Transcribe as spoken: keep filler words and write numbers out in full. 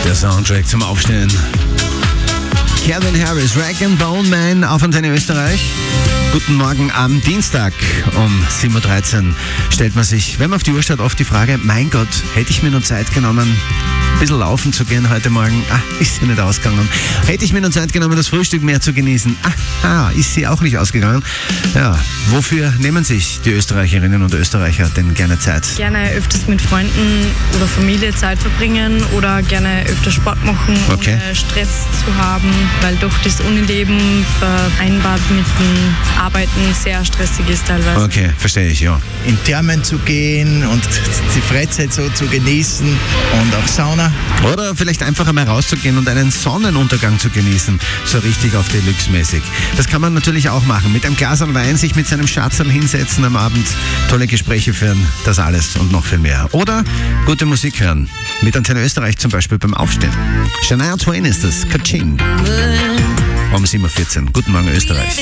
Der Soundtrack zum Aufstehen. Calvin Harris, Rag and Bone Man auf Antenne Österreich. Guten Morgen am Dienstag um sieben Uhr dreizehn stellt man sich, wenn man auf die Uhr schaut, oft die Frage, mein Gott, hätte ich mir nur Zeit genommen, ein bisschen laufen zu gehen heute Morgen? Ah, ist sie nicht ausgegangen. Hätte ich mir nur Zeit genommen, das Frühstück mehr zu genießen? Ah, ist sie auch nicht ausgegangen. Ja, wofür nehmen sich die Österreicherinnen und Österreicher denn gerne Zeit? Gerne öfters mit Freunden oder Familie Zeit verbringen oder gerne öfter Sport machen, Okay. ohne Stress zu haben, weil doch das Unieleben vereinbart mit dem Arbeiten sehr stressig ist teilweise. Okay, verstehe ich, ja. in Thermen zu gehen und die Freizeit so zu genießen und auch Sauna. Oder vielleicht einfach einmal rauszugehen und einen Sonnenuntergang zu genießen, so richtig auf Deluxe-mäßig. Das kann man natürlich auch machen. Mit einem Glas Wein sich mit seinem Schatzerl hinsetzen am Abend, tolle Gespräche führen, das alles und noch viel mehr. Oder gute Musik hören. Mit Antenne Österreich zum Beispiel beim Aufstehen. Shania Twain ist das, Kaching. Um sieben Uhr vierzehn. Guten Morgen Österreich.